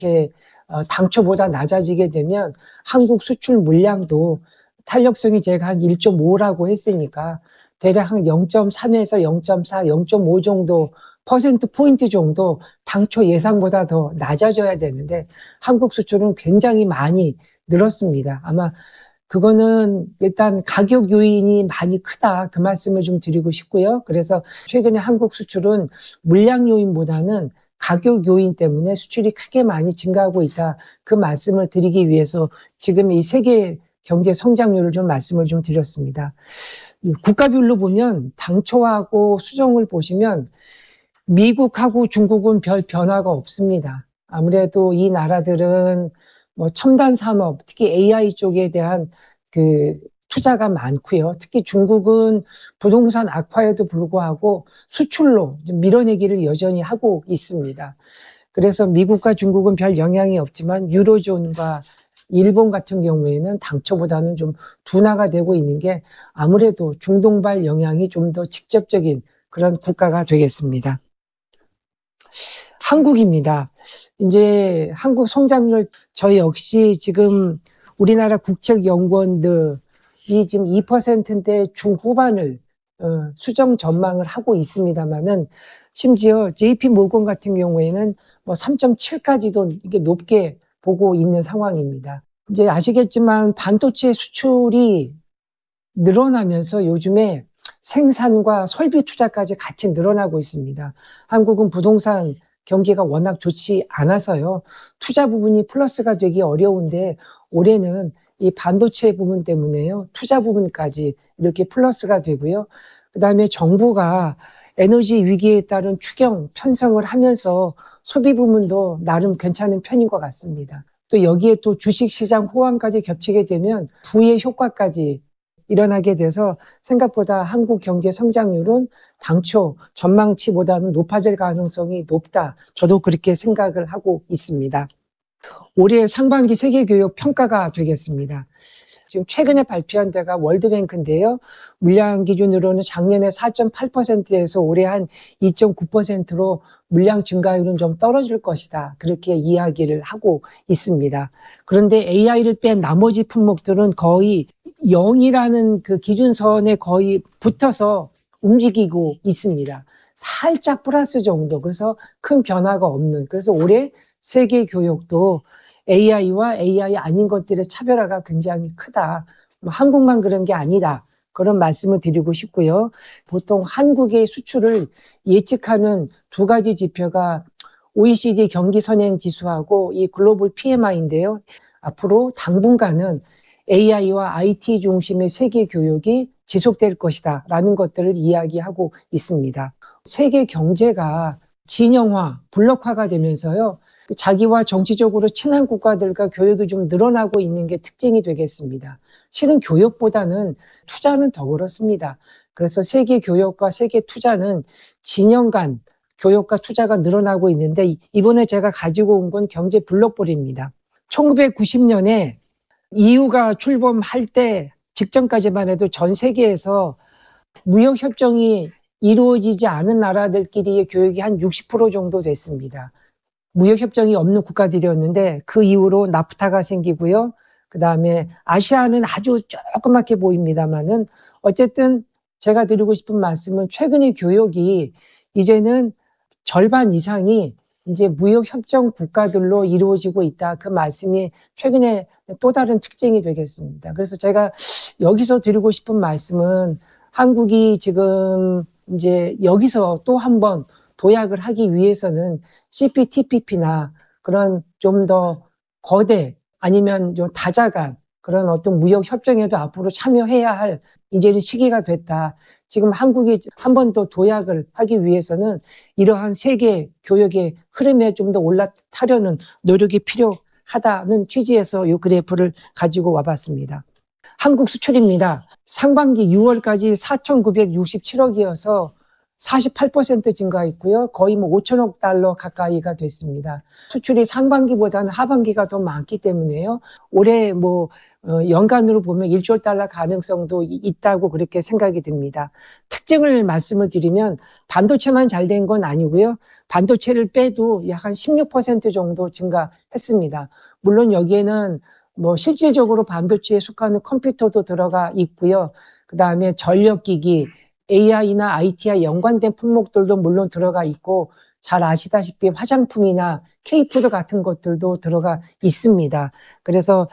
이렇게 당초보다 낮아지게 되면 한국 수출 물량도 탄력성이 제가 한 1.5라고 했으니까 대략 한 0.3에서 0.4, 0.5 정도 퍼센트 포인트 정도 당초 예상보다 더 낮아져야 되는데 한국 수출은 굉장히 많이 늘었습니다. 아마 그거는 일단 가격 요인이 많이 크다, 그 말씀을 좀 드리고 싶고요. 그래서 최근에 한국 수출은 물량 요인보다는 가격 요인 때문에 수출이 크게 많이 증가하고 있다, 그 말씀을 드리기 위해서 지금 이 세계 경제 성장률을 좀 말씀을 좀 드렸습니다. 국가별로 보면 당초하고 수정을 보시면 미국하고 중국은 별 변화가 없습니다. 아무래도 이 나라들은 뭐 첨단 산업, 특히 AI 쪽에 대한 그 투자가 많고요. 특히 중국은 부동산 악화에도 불구하고 수출로 밀어내기를 여전히 하고 있습니다. 그래서 미국과 중국은 별 영향이 없지만 유로존과 일본 같은 경우에는 당초보다는 좀 둔화가 되고 있는 게 아무래도 중동발 영향이 좀 더 직접적인 그런 국가가 되겠습니다. 한국입니다. 이제 한국 성장률, 저희 역시 지금 우리나라 국책연구원들이 지금 2%대 중후반을 수정 전망을 하고 있습니다만은 심지어 JP모건 같은 경우에는 뭐 3.7까지도 이게 높게 보고 있는 상황입니다. 이제 아시겠지만 반도체 수출이 늘어나면서 요즘에 생산과 설비 투자까지 같이 늘어나고 있습니다. 한국은 부동산 경기가 워낙 좋지 않아서요, 투자 부분이 플러스가 되기 어려운데 올해는 이 반도체 부분 때문에요, 투자 부분까지 이렇게 플러스가 되고요. 그다음에 정부가 에너지 위기에 따른 추경 편성을 하면서 소비 부분도 나름 괜찮은 편인 것 같습니다. 또 여기에 또 주식시장 호황까지 겹치게 되면 부의 효과까지 일어나게 돼서 생각보다 한국 경제 성장률은 당초 전망치보다는 높아질 가능성이 높다, 저도 그렇게 생각을 하고 있습니다. 올해 상반기 세계교육 평가가 되겠습니다. 지금 최근에 발표한 데가 월드뱅크인데요. 물량 기준으로는 작년에 4.8%에서 올해 한 2.9%로 물량 증가율은 좀 떨어질 것이다, 그렇게 이야기를 하고 있습니다. 그런데 AI를 뺀 나머지 품목들은 거의 0이라는 그 기준선에 거의 붙어서 움직이고 있습니다. 살짝 플러스 정도, 그래서 큰 변화가 없는, 그래서 올해 세계 교육도 AI와 AI 아닌 것들의 차별화가 굉장히 크다, 한국만 그런 게 아니다, 그런 말씀을 드리고 싶고요. 보통 한국의 수출을 예측하는 두 가지 지표가 OECD 경기 선행 지수하고 이 글로벌 PMI인데요. 앞으로 당분간은 AI와 IT 중심의 세계 교육이 지속될 것이다 라는 것들을 이야기하고 있습니다. 세계 경제가 진영화, 블록화가 되면서요, 자기와 정치적으로 친한 국가들과 교육이 좀 늘어나고 있는 게 특징이 되겠습니다. 실은 교육보다는 투자는 더 그렇습니다. 그래서 세계 교육과 세계 투자는 진영 간 교육과 투자가 늘어나고 있는데, 이번에 제가 가지고 온 건 경제 블록볼입니다. 1990년에 EU가 출범할 때 직전까지만 해도 전 세계에서 무역협정이 이루어지지 않은 나라들끼리의 교육이 한 60% 정도 됐습니다. 무역협정이 없는 국가들이었는데 그 이후로 나프타가 생기고요. 그 다음에 아시아는 아주 조그맣게 보입니다만은 어쨌든 제가 드리고 싶은 말씀은 최근의 교육이 이제는 절반 이상이 이제 무역협정 국가들로 이루어지고 있다, 그 말씀이 최근에 또 다른 특징이 되겠습니다. 그래서 제가 여기서 드리고 싶은 말씀은 한국이 지금 이제 여기서 또 한 번 도약을 하기 위해서는 CPTPP나 그런 좀 더 거대 아니면 좀 다자간 그런 어떤 무역협정에도 앞으로 참여해야 할 이제는 시기가 됐다. 지금 한국이 한 번 더 도약을 하기 위해서는 이러한 세계 교역의 흐름에 좀 더 올라타려는 노력이 필요하다는 취지에서 이 그래프를 가지고 와봤습니다. 한국 수출입니다. 상반기 6월까지 4,967억이어서 48% 증가했고요. 거의 뭐 5천억 달러 가까이가 됐습니다. 수출이 상반기보다는 하반기가 더 많기 때문에요. 올해 뭐 연간으로 보면 1조 달러 가능성도 있다고 그렇게 생각이 듭니다. 특징을 말씀을 드리면 반도체만 잘 된 건 아니고요. 반도체를 빼도 약 한 16% 정도 증가했습니다. 물론 여기에는 뭐 실질적으로 반도체에 속하는 컴퓨터도 들어가 있고요. 그다음에 전력기기, AI나 IT와 연관된 품목들도 물론 들어가 있고, 잘 아시다시피 화장품이나 K푸드 같은 것들도 들어가 있습니다. 그래서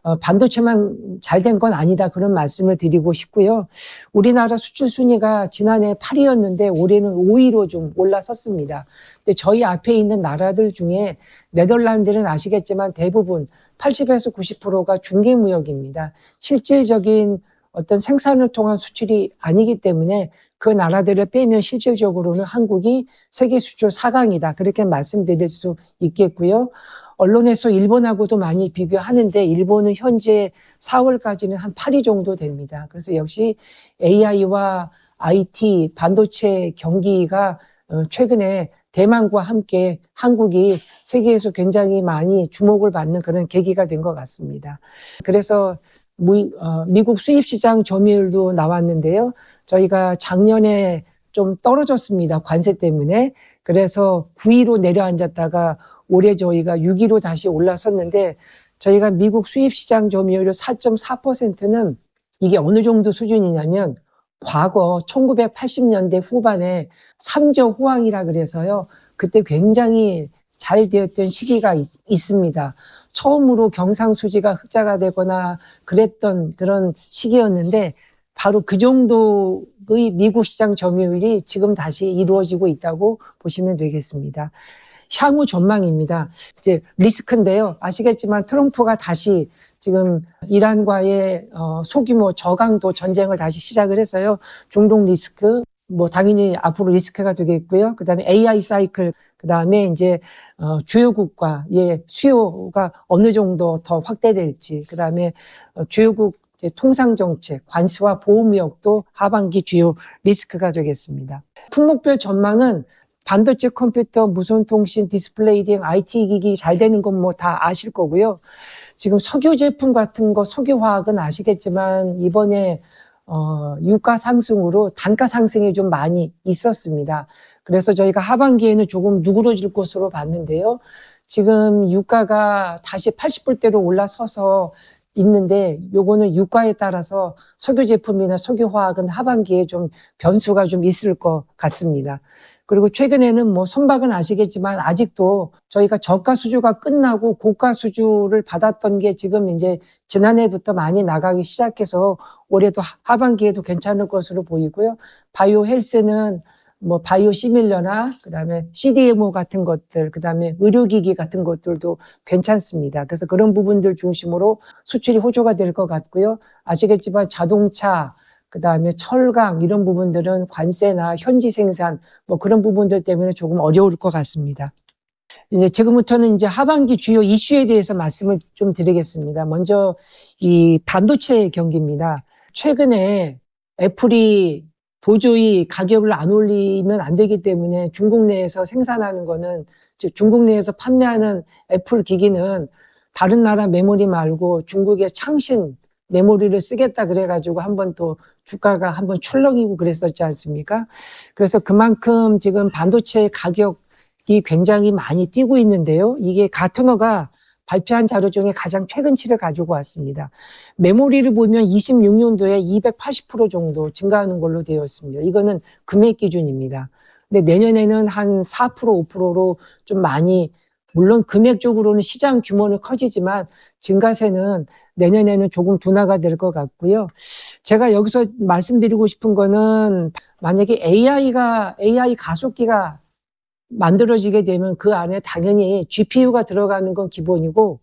반도체만 잘 된 건 아니다, 그런 말씀을 드리고 싶고요. 우리나라 수출 순위가 지난해 8위였는데 올해는 5위로 좀 올라섰습니다. 근데 저희 앞에 있는 나라들 중에 네덜란드는 아시겠지만 대부분 80에서 90%가 중개무역입니다. 실질적인 어떤 생산을 통한 수출이 아니기 때문에 그 나라들을 빼면 실질적으로는 한국이 세계 수출 4강이다, 그렇게 말씀드릴 수 있겠고요. 언론에서 일본하고도 많이 비교하는데 일본은 현재 4월까지는 한 8위 정도 됩니다. 그래서 역시 AI와 IT, 반도체 경기가 최근에 대만과 함께 한국이 세계에서 굉장히 많이 주목을 받는 그런 계기가 된 것 같습니다. 그래서 미국 수입시장 점유율도 나왔는데요. 저희가 작년에 좀 떨어졌습니다, 관세 때문에. 그래서 9위로 내려앉았다가 올해 저희가 6위로 다시 올라섰는데, 저희가 미국 수입시장 점유율 4.4%는 이게 어느 정도 수준이냐면 과거 1980년대 후반에 3조 호황이라 그래서요, 그때 굉장히 잘 되었던 시기가 있습니다. 처음으로 경상수지가 흑자가 되거나 그랬던 그런 시기였는데, 바로 그 정도의 미국 시장 점유율이 지금 다시 이루어지고 있다고 보시면 되겠습니다. 향후 전망입니다. 이제 리스크인데요. 아시겠지만 트럼프가 다시 지금 이란과의 소규모 저강도 전쟁을 다시 시작을 해서요. 중동 리스크, 뭐 당연히 앞으로 리스크가 되겠고요. 그다음에 AI 사이클, 그다음에 이제 주요국과의 수요가 어느 정도 더 확대될지, 그다음에 주요국 통상 정책, 관세와 보호무역도 하반기 주요 리스크가 되겠습니다. 품목별 전망은 반도체, 컴퓨터, 무선통신, 디스플레이 등 IT 기기 잘 되는 건 뭐 다 아실 거고요. 지금 석유 제품 같은 거, 석유화학은 아시겠지만 이번에 유가 상승으로 단가 상승이 좀 많이 있었습니다. 그래서 저희가 하반기에는 조금 누그러질 것으로 봤는데요. 지금 유가가 다시 80불대로 올라서서 있는데, 요거는 유가에 따라서 석유 제품이나 석유화학은 하반기에 좀 변수가 좀 있을 것 같습니다. 그리고 최근에는 뭐 선박은 아시겠지만 아직도 저희가 저가 수주가 끝나고 고가 수주를 받았던 게 지금 이제 지난해부터 많이 나가기 시작해서 올해도 하반기에도 괜찮을 것으로 보이고요. 바이오 헬스는 뭐 바이오 시밀러나 그다음에 CDMO 같은 것들, 그다음에 의료기기 같은 것들도 괜찮습니다. 그래서 그런 부분들 중심으로 수출이 호조가 될 것 같고요. 아시겠지만 자동차, 그다음에 철강 이런 부분들은 관세나 현지 생산 뭐 그런 부분들 때문에 조금 어려울 것 같습니다. 이제 지금부터는 이제 하반기 주요 이슈에 대해서 말씀을 좀 드리겠습니다. 먼저 이 반도체 경기입니다. 최근에 애플이 도저히 가격을 안 올리면 안 되기 때문에 중국 내에서 생산하는 거는, 즉 중국 내에서 판매하는 애플 기기는 다른 나라 메모리 말고 중국의 창신 메모리를 쓰겠다 그래가지고 한번 또 주가가 한번 출렁이고 그랬었지 않습니까? 그래서 그만큼 지금 반도체 가격이 굉장히 많이 뛰고 있는데요. 이게 가트너가 발표한 자료 중에 가장 최근치를 가지고 왔습니다. 메모리를 보면 26년도에 280% 정도 증가하는 걸로 되어 있습니다. 이거는 금액 기준입니다. 근데 내년에는 한 4%, 5%로 좀 많이, 물론 금액적으로는 시장 규모는 커지지만 증가세는 내년에는 조금 둔화가 될 것 같고요. 제가 여기서 말씀드리고 싶은 거는, 만약에 AI 가속기가 만들어지게 되면 그 안에 당연히 GPU가 들어가는 건 기본이고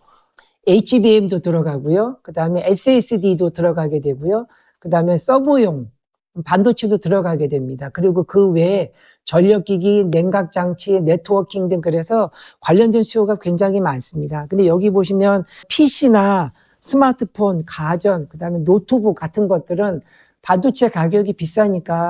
HBM도 들어가고요. 그다음에 SSD도 들어가게 되고요. 그다음에 서버용 반도체도 들어가게 됩니다. 그리고 그 외에 전력기기, 냉각장치, 네트워킹 등, 그래서 관련된 수요가 굉장히 많습니다. 근데 여기 보시면 PC나 스마트폰, 가전, 그다음에 노트북 같은 것들은 반도체 가격이 비싸니까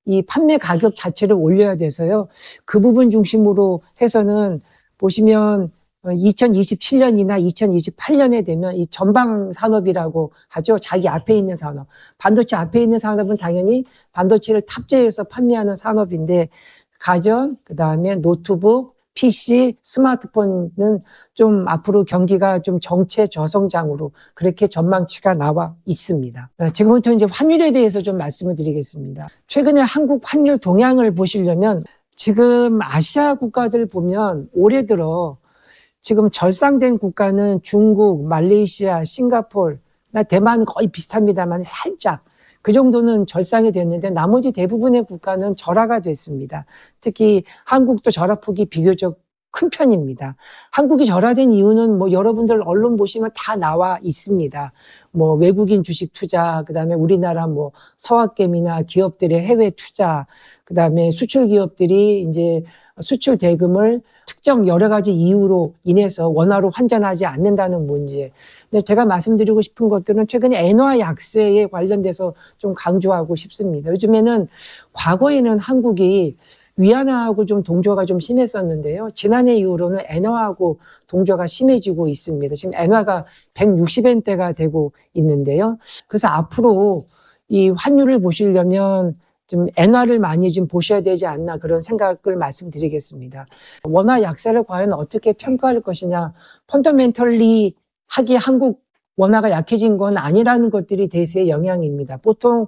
이 판매 가격 자체를 올려야 돼서요. 그 부분 중심으로 해서는 보시면 2027년이나 2028년에 되면 이 전방 산업이라고 하죠. 자기 앞에 있는 산업. 반도체 앞에 있는 산업은 당연히 반도체를 탑재해서 판매하는 산업인데 가전, 그다음에 노트북, PC, 스마트폰은 좀 앞으로 경기가 좀 정체 저성장으로 그렇게 전망치가 나와 있습니다. 지금부터 이제 환율에 대해서 좀 말씀을 드리겠습니다. 최근에 한국 환율 동향을 보시려면 지금 아시아 국가들 보면 올해 들어 지금 절상된 국가는 중국, 말레이시아, 싱가포르, 대만은 거의 비슷합니다만 살짝 그 정도는 절상이 됐는데 나머지 대부분의 국가는 절하가 됐습니다. 특히 한국도 절하폭이 비교적 큰 편입니다. 한국이 절하된 이유는 뭐 여러분들 언론 보시면 다 나와 있습니다. 뭐 외국인 주식 투자, 그다음에 우리나라 뭐 서학개미나 기업들의 해외 투자, 그다음에 수출 기업들이 이제 수출 대금을 특정 여러 가지 이유로 인해서 원화로 환전하지 않는다는 문제. 근데 제가 말씀드리고 싶은 것들은 최근에 엔화 약세에 관련돼서 좀 강조하고 싶습니다. 요즘에는 과거에는 한국이 위안화하고 좀 동조가 좀 심했었는데요. 지난해 이후로는 엔화하고 동조가 심해지고 있습니다. 지금 엔화가 160엔대가 되고 있는데요. 그래서 앞으로 이 환율을 보시려면 좀 엔화를 많이 좀 보셔야 되지 않나 그런 생각을 말씀드리겠습니다. 원화 약세를 과연 어떻게 평가할 것이냐. 펀더멘털리 하기에 한국 원화가 약해진 건 아니라는 것들이 대세의 영향입니다. 보통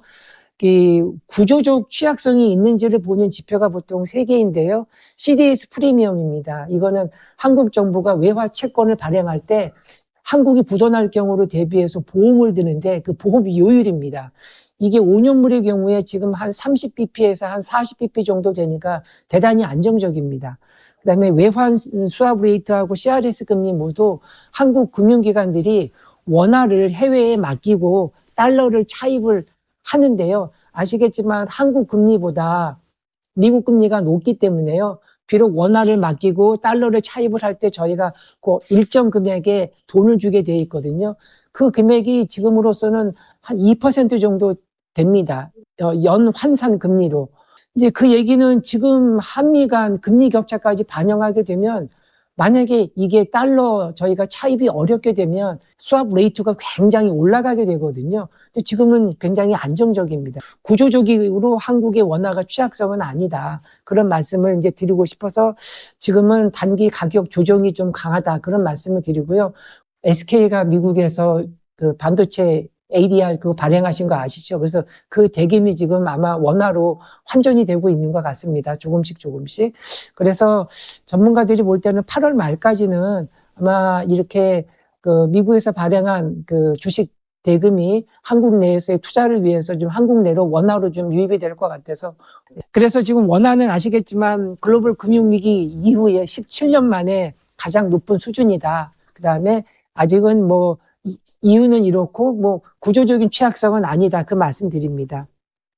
구조적 취약성이 있는지를 보는 지표가 보통 3개인데요. CDS 프리미엄입니다. 이거는 한국 정부가 외화 채권을 발행할 때 한국이 부도날 경우를 대비해서 보험을 드는데 그 보험 요율입니다. 이게 5년물의 경우에 지금 한 30bp에서 한 40bp 정도 되니까 대단히 안정적입니다. 그다음에 외환 수합 레이트하고 CRS 금리 모두 한국 금융기관들이 원화를 해외에 맡기고 달러를 차입을 하는데요. 아시겠지만 한국 금리보다 미국 금리가 높기 때문에요. 비록 원화를 맡기고 달러를 차입을 할 때 저희가 그 일정 금액에 돈을 주게 돼 있거든요. 그 금액이 지금으로서는 한 2% 정도 됩니다. 연 환산 금리로. 이제 그 얘기는 지금 한미 간 금리 격차까지 반영하게 되면 만약에 이게 달러 저희가 차입이 어렵게 되면 수합 레이트가 굉장히 올라가게 되거든요. 근데 지금은 굉장히 안정적입니다. 구조적으로 한국의 원화가 취약성은 아니다. 그런 말씀을 이제 드리고 싶어서 지금은 단기 가격 조정이 좀 강하다. 그런 말씀을 드리고요. SK가 미국에서 그 반도체 ADR 그거 발행하신 거 아시죠? 그래서 그 대금이 지금 아마 원화로 환전이 되고 있는 것 같습니다. 조금씩. 그래서 전문가들이 볼 때는 8월 말까지는 아마 이렇게 그 미국에서 발행한 그 주식 대금이 한국 내에서의 투자를 위해서 좀 한국 내로 원화로 좀 유입이 될 것 같아서 그래서 지금 원화는 아시겠지만 글로벌 금융위기 이후에 17년 만에 가장 높은 수준이다. 그다음에 아직은 뭐 이유는 이렇고 뭐 구조적인 취약성은 아니다. 그 말씀드립니다.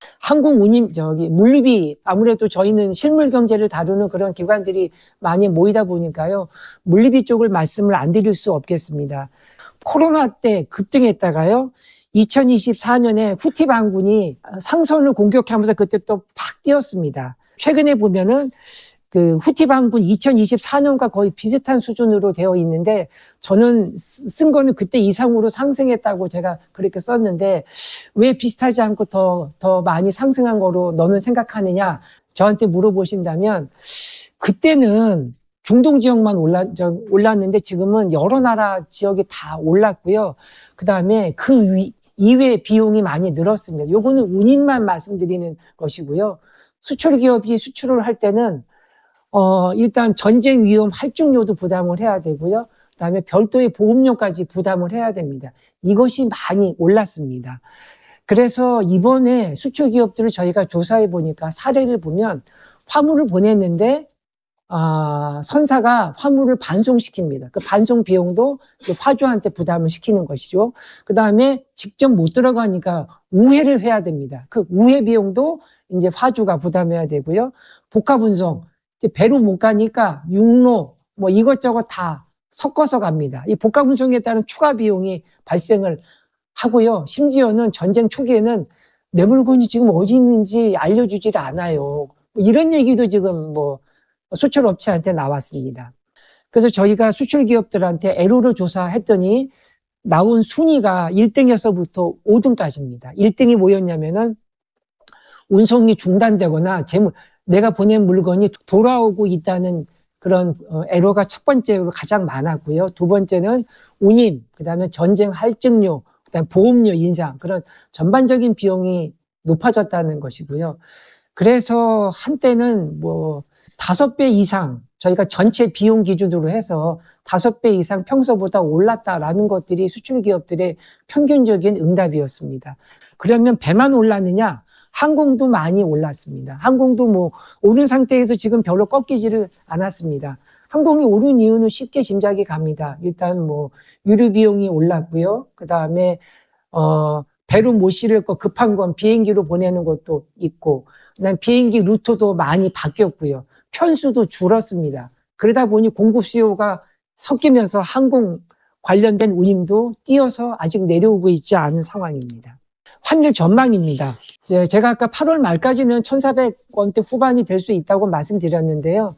물류비 아무래도 저희는 실물 경제를 다루는 그런 기관들이 많이 모이다 보니까요. 물류비 쪽을 말씀을 안 드릴 수 없겠습니다. 코로나 때 급등했다가요. 2024년에 후티 반군이 상선을 공격하면서 그때 또 팍 뛰었습니다. 최근에 보면은 그 후티 반군 2024년과 거의 비슷한 수준으로 되어 있는데 저는 쓴 거는 그때 이상으로 상승했다고 제가 그렇게 썼는데 왜 비슷하지 않고 더 많이 상승한 거로 너는 생각하느냐 저한테 물어보신다면 그때는 중동 지역만 올랐는데 지금은 여러 나라 지역이 다 올랐고요. 그다음에 그 이외에 비용이 많이 늘었습니다. 요거는 운임만 말씀드리는 것이고요. 수출 기업이 수출을 할 때는 일단 전쟁 위험 할증료도 부담을 해야 되고요. 그다음에 별도의 보험료까지 부담을 해야 됩니다. 이것이 많이 올랐습니다. 그래서 이번에 수출 기업들을 저희가 조사해 보니까 사례를 보면 화물을 보냈는데 선사가 화물을 반송시킵니다. 그 반송 비용도 화주한테 부담을 시키는 것이죠. 그다음에 직접 못 들어가니까 우회를 해야 됩니다. 그 우회 비용도 이제 화주가 부담해야 되고요. 복합 운송 이제 배로 못 가니까 육로 뭐 이것저것 다 섞어서 갑니다. 이 복합 운송에 따른 추가 비용이 발생을 하고요. 심지어는 전쟁 초기에는 내 물건이 지금 어디 있는지 알려주질 않아요. 이런 얘기도 지금 수출업체한테 나왔습니다. 그래서 저희가 수출기업들한테 애로를 조사했더니 나온 순위가 1등에서부터 5등까지입니다. 1등이 뭐였냐면은 운송이 중단되거나 내가 보낸 물건이 돌아오고 있다는 그런 애로가 첫 번째로 가장 많았고요. 두 번째는 운임, 그다음에 전쟁 할증료, 그다음에 보험료 인상, 그런 전반적인 비용이 높아졌다는 것이고요. 그래서 한때는 5배 이상, 저희가 전체 비용 기준으로 해서 5배 이상 평소보다 올랐다라는 것들이 수출기업들의 평균적인 응답이었습니다. 그러면 배만 올랐느냐? 항공도 많이 올랐습니다. 항공도 오른 상태에서 지금 별로 꺾이지를 않았습니다. 항공이 오른 이유는 쉽게 짐작이 갑니다. 일단 유류 비용이 올랐고요. 그 다음에 배로 못 실을 거 급한 건 비행기로 보내는 것도 있고, 그다음 비행기 루트도 많이 바뀌었고요. 편수도 줄었습니다. 그러다 보니 공급 수요가 섞이면서 항공 관련된 운임도 뛰어서 아직 내려오고 있지 않은 상황입니다. 환율 전망입니다. 제가 아까 8월 말까지는 1,400원대 후반이 될 수 있다고 말씀드렸는데요.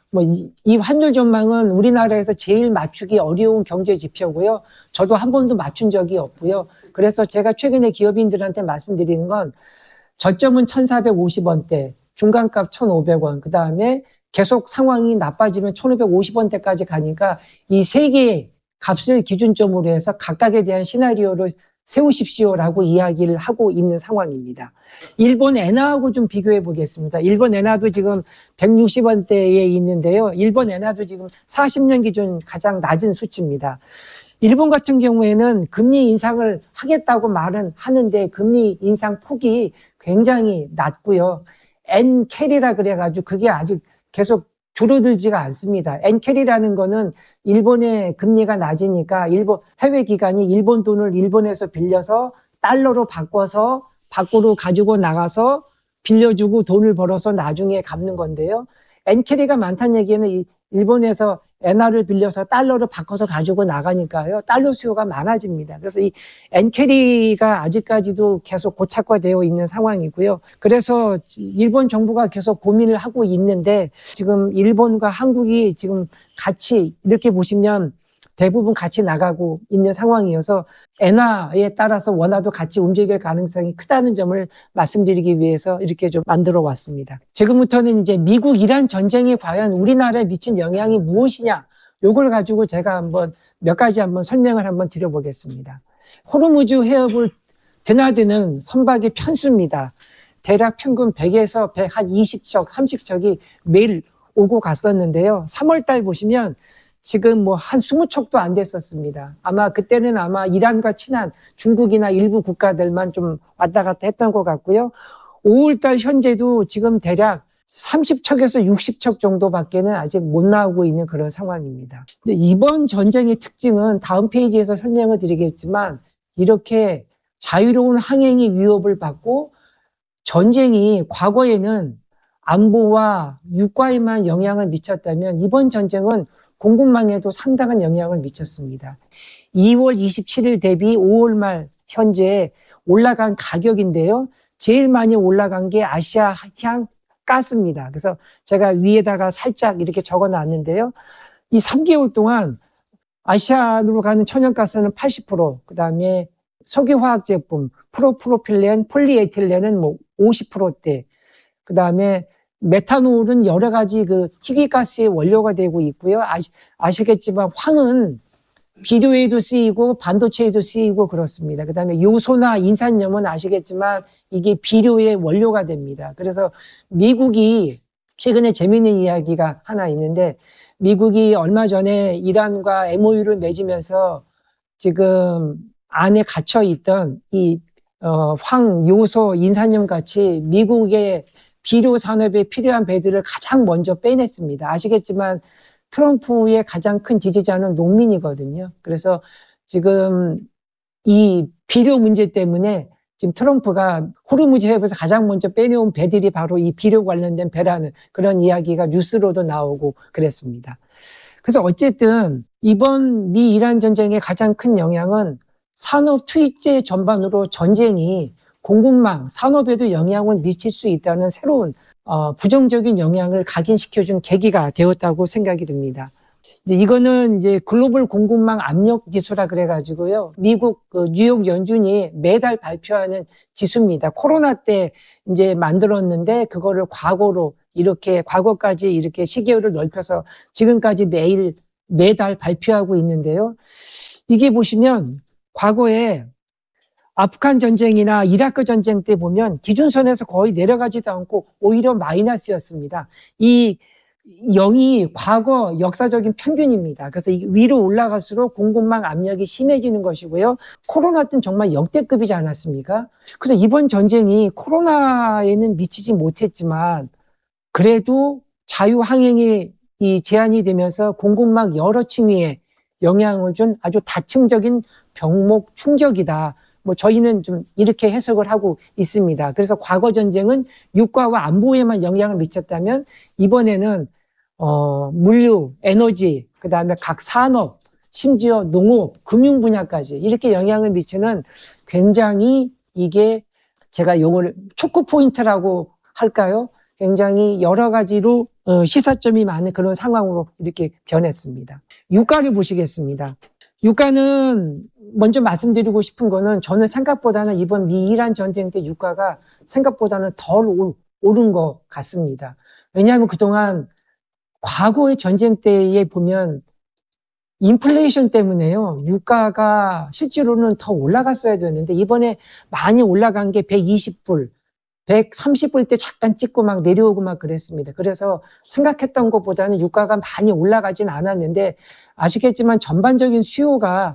이 환율 전망은 우리나라에서 제일 맞추기 어려운 경제 지표고요. 저도 한 번도 맞춘 적이 없고요. 그래서 제가 최근에 기업인들한테 말씀드리는 건 저점은 1,450원대, 중간값 1,500원, 그 다음에 계속 상황이 나빠지면 1,550원대까지 가니까 이 세 개의 값을 기준점으로 해서 각각에 대한 시나리오를 세우십시오라고 이야기를 하고 있는 상황입니다. 일본 엔화하고 좀 비교해 보겠습니다. 일본 엔화도 지금 160원대에 있는데요. 일본 엔화도 지금 40년 기준 가장 낮은 수치입니다. 일본 같은 경우에는 금리 인상을 하겠다고 말은 하는데 금리 인상 폭이 굉장히 낮고요. 엔캐리라 그래가지고 그게 아직 계속 줄어들지가 않습니다. 엔캐리라는 거는 일본의 금리가 낮으니까 해외 기관이 일본 돈을 일본에서 빌려서 달러로 바꿔서 밖으로 가지고 나가서 빌려주고 돈을 벌어서 나중에 갚는 건데요. 엔캐리가 많다는 얘기는 일본에서 엔화를 빌려서 달러로 바꿔서 가지고 나가니까요. 달러 수요가 많아집니다. 그래서 이 엔캐리가 아직까지도 계속 고착화되어 있는 상황이고요. 그래서 일본 정부가 계속 고민을 하고 있는데 지금 일본과 한국이 지금 같이 이렇게 보시면 대부분 같이 나가고 있는 상황이어서 엔화에 따라서 원화도 같이 움직일 가능성이 크다는 점을 말씀드리기 위해서 이렇게 좀 만들어 왔습니다. 지금부터는 이제 미국 이란 전쟁이 과연 우리나라에 미친 영향이 무엇이냐, 요걸 가지고 제가 몇 가지 설명을 드려보겠습니다. 호르무즈 해협을 드나드는 선박의 편수입니다. 대략 평균 100에서 120척, 30척이 매일 오고 갔었는데요. 3월 달 보시면 지금 한 20척도 안 됐었습니다. 그때는 이란과 친한 중국이나 일부 국가들만 좀 왔다 갔다 했던 것 같고요. 5월달 현재도 지금 대략 30척에서 60척 정도밖에는 아직 못 나오고 있는 그런 상황입니다. 근데 이번 전쟁의 특징은 다음 페이지에서 설명을 드리겠지만 이렇게 자유로운 항행이 위협을 받고 전쟁이 과거에는 안보와 육과에만 영향을 미쳤다면 이번 전쟁은 공급망에도 상당한 영향을 미쳤습니다. 2월 27일 대비 5월 말 현재 올라간 가격인데요. 제일 많이 올라간 게 아시아향 가스입니다. 그래서 제가 위에다가 살짝 이렇게 적어놨는데요. 이 3개월 동안 아시아로 가는 천연가스는 80%, 그 다음에 석유화학 제품, 프로필렌, 폴리에틸렌은 50%대, 그 다음에 메탄올은 여러 가지 희귀가스의 원료가 되고 있고요. 아시겠지만 황은 비료에도 쓰이고 반도체에도 쓰이고 그렇습니다. 그 다음에 요소나 인산염은 아시겠지만 이게 비료의 원료가 됩니다. 그래서 미국이 최근에 재미있는 이야기가 하나 있는데 미국이 얼마 전에 이란과 MOU를 맺으면서 지금 안에 갇혀 있던 황, 요소, 인산염 같이 미국의 비료 산업에 필요한 배들을 가장 먼저 빼냈습니다. 아시겠지만 트럼프의 가장 큰 지지자는 농민이거든요. 그래서 지금 이 비료 문제 때문에 지금 트럼프가 호르무즈 해협에서 가장 먼저 빼내온 배들이 바로 이 비료 관련된 배라는 그런 이야기가 뉴스로도 나오고 그랬습니다. 그래서 어쨌든 이번 미 이란 전쟁의 가장 큰 영향은 산업 투입제 전반으로 전쟁이 공급망 산업에도 영향을 미칠 수 있다는 새로운 부정적인 영향을 각인시켜준 계기가 되었다고 생각이 듭니다. 이제 이거는 이제 글로벌 공급망 압력 지수라 그래가지고요. 미국 뉴욕 연준이 매달 발표하는 지수입니다. 코로나 때 이제 만들었는데 그거를 과거까지 이렇게 시계를 넓혀서 지금까지 매달 발표하고 있는데요. 이게 보시면 과거에 아프간 전쟁이나 이라크 전쟁 때 보면 기준선에서 거의 내려가지도 않고 오히려 마이너스였습니다. 이 0이 과거 역사적인 평균입니다. 그래서 위로 올라갈수록 공급망 압력이 심해지는 것이고요. 코로나 때는 정말 역대급이지 않았습니까? 그래서 이번 전쟁이 코로나에는 미치지 못했지만 그래도 자유항행이 제한이 되면서 공급망 여러 층위에 영향을 준 아주 다층적인 병목 충격이다. 저희는 좀 이렇게 해석을 하고 있습니다. 그래서 과거 전쟁은 육가와 안보에만 영향을 미쳤다면 이번에는 물류, 에너지, 그다음에 각 산업, 심지어 농업, 금융 분야까지 이렇게 영향을 미치는 굉장히 이게 제가 요걸 초크 포인트라고 할까요? 굉장히 여러 가지로 시사점이 많은 그런 상황으로 이렇게 변했습니다. 유가를 보시겠습니다. 유가는 먼저 말씀드리고 싶은 거는 저는 생각보다는 이번 미이란 전쟁 때 유가가 생각보다는 덜 오른 것 같습니다. 왜냐하면 그동안 과거의 전쟁 때에 보면 인플레이션 때문에요. 유가가 실제로는 더 올라갔어야 되는데 이번에 많이 올라간 게 120불, 130불 때 잠깐 찍고 막 내려오고 막 그랬습니다. 그래서 생각했던 것보다는 유가가 많이 올라가진 않았는데 아시겠지만 전반적인 수요가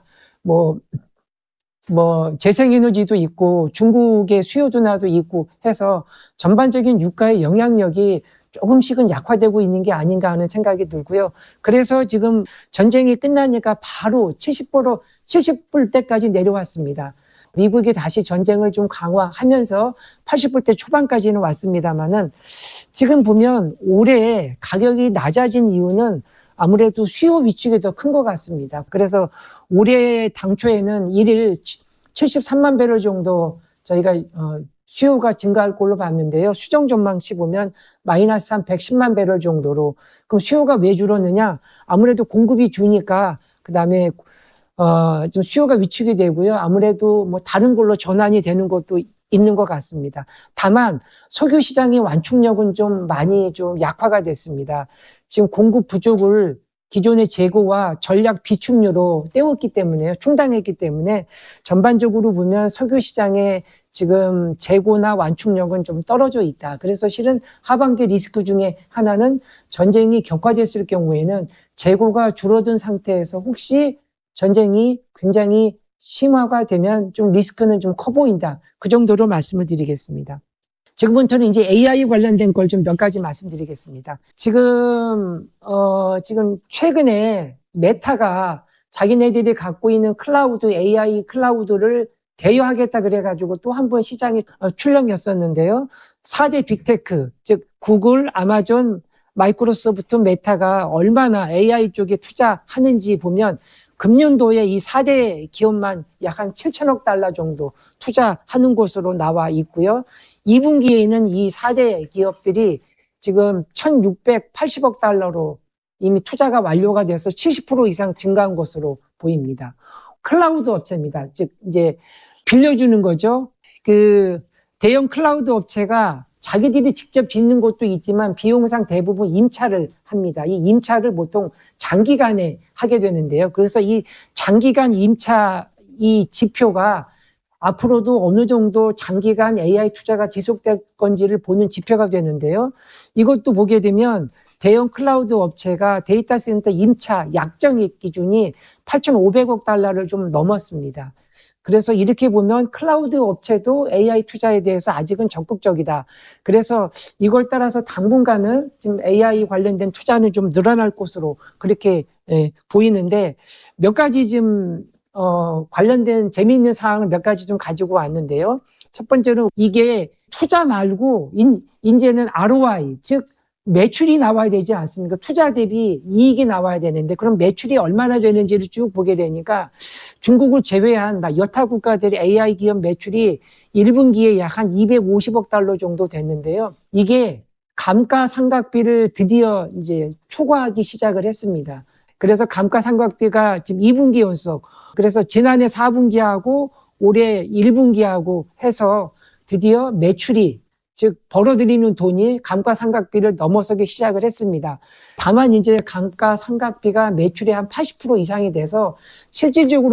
재생에너지도 있고 중국의 수요 둔화도 있고 해서 전반적인 유가의 영향력이 조금씩은 약화되고 있는 게 아닌가 하는 생각이 들고요. 그래서 지금 전쟁이 끝나니까 바로 70불 때까지 내려왔습니다. 미국이 다시 전쟁을 좀 강화하면서 80불대 초반까지는 왔습니다만은 지금 보면 올해 가격이 낮아진 이유는 아무래도 수요 위축이 더 큰 것 같습니다. 그래서 올해 당초에는 1일 73만 배럴 정도 저희가 수요가 증가할 걸로 봤는데요. 수정 전망치 보면 마이너스 한 110만 배럴 정도로. 그럼 수요가 왜 줄었느냐? 아무래도 공급이 주니까 그다음에 좀 수요가 위축이 되고요. 아무래도 다른 걸로 전환이 되는 것도 있는 것 같습니다. 다만 석유 시장의 완충력은 좀 많이 좀 약화가 됐습니다. 지금 공급 부족을 기존의 재고와 전략 비축료로 때웠기 때문에요. 충당했기 때문에 전반적으로 보면 석유 시장의 지금 재고나 완충력은 좀 떨어져 있다. 그래서 실은 하반기 리스크 중에 하나는 전쟁이 격화됐을 경우에는 재고가 줄어든 상태에서 혹시 전쟁이 굉장히 심화가 되면 좀 리스크는 좀 커 보인다. 그 정도로 말씀을 드리겠습니다. 지금부터는 이제 AI 관련된 걸 좀 몇 가지 말씀드리겠습니다. 지금 최근에 메타가 자기네들이 갖고 있는 클라우드, AI 클라우드를 대여하겠다 그래가지고 또 한 번 시장에 출렁였었는데요. 4대 빅테크, 즉 구글, 아마존, 마이크로소프트, 메타가 얼마나 AI 쪽에 투자하는지 보면 금년도에 이 4대 기업만 약 한 7천억 달러 정도 투자하는 것으로 나와 있고요. 2분기에는 이 4대 기업들이 지금 1,680억 달러로 이미 투자가 완료가 돼서 70% 이상 증가한 것으로 보입니다. 클라우드 업체입니다. 즉 이제 빌려주는 거죠. 그 대형 클라우드 업체가 자기들이 직접 빚는 것도 있지만 비용상 대부분 임차를 합니다. 이 임차를 보통 장기간에 하게 되는데요. 그래서 이 장기간 임차 이 지표가 앞으로도 어느 정도 장기간 AI 투자가 지속될 건지를 보는 지표가 되는데요. 이것도 보게 되면 대형 클라우드 업체가 데이터 센터 임차 약정액 기준이 8,500억 달러를 좀 넘었습니다. 그래서 이렇게 보면 클라우드 업체도 AI 투자에 대해서 아직은 적극적이다. 그래서 이걸 따라서 당분간은 지금 AI 관련된 투자는 좀 늘어날 것으로 그렇게 보이는데 몇 가지 좀 관련된 재미있는 사항을 몇 가지 좀 가지고 왔는데요. 첫 번째는 이게 투자 말고 이제는 ROI, 즉 매출이 나와야 되지 않습니까? 투자 대비 이익이 나와야 되는데 그럼 매출이 얼마나 되는지를 쭉 보게 되니까 중국을 제외한 여타 국가들의 AI 기업 매출이 1분기에 약 한 250억 달러 정도 됐는데요. 이게 감가상각비를 드디어 이제 초과하기 시작을 했습니다. 그래서 감가상각비가 지금 2분기 연속, 그래서 지난해 4분기하고 올해 1분기하고 해서 드디어 매출이, 즉 벌어들이는 돈이 감가상각비를 넘어서기 시작을 했습니다. 다만 이제 감가상각비가 매출의 한 80% 이상이 돼서 실질적으로